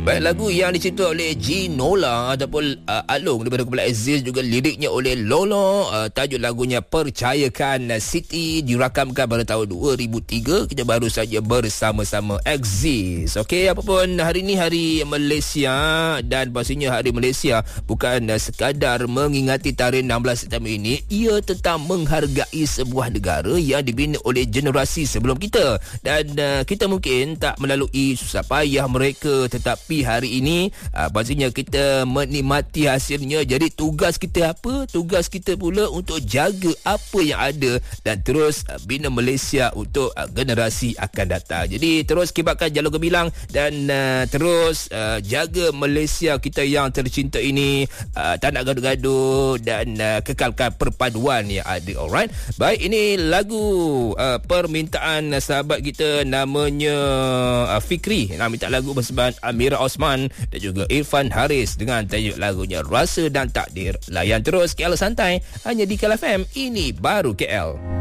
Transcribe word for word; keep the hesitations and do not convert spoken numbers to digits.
Baik, lagu yang dicipta oleh Ginola ataupun uh, Along daripada kumpulan Aziz, juga liriknya oleh Lolo. Uh, tajuk lagunya Percayakan Siti, dirakamkan pada tahun dua ribu tiga. Kita baru saja bersama-sama Aziz. Okey, apapun, hari ini hari Malaysia, dan pastinya hari Malaysia bukan uh, sekadar mengingati tarikh enam belas September ini. Ia tentang menghargai sebuah negara yang dibina oleh generasi sebelum kita, dan uh, kita mungkin tak melalui susah payah mereka, tetapi hari ini uh, pastinya kita menikmati hasilnya. Jadi tugas kita apa? Tugas kita pula untuk jaga apa yang ada dan terus uh, bina Malaysia untuk uh, generasi akan datang. Jadi terus kibarkan jalur gemilang dan uh, terus uh, jaga Malaysia kita yang tercinta ini. uh, Tak nak gaduh-gaduh dan uh, kekalkan perpaduan yang ada. Alright. Baik, ini lagu uh, permintaan sahabat kita, namanya uh, Fikri. Nak minta lagu bersama Amira Osman dan juga Irfan Haris dengan tajuk lagunya Rasa dan Takdir. Layan terus K L Santai hanya di K L F M. Ini baru K L.